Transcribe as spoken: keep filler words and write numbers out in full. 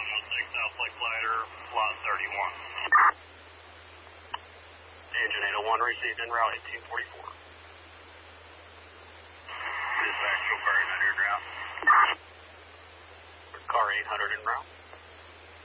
one six South Lake Glider, lot thirty-one. Engine eight oh one received en route eighteen forty-four. Dispatch, car eight hundred route. Car eight hundred en route.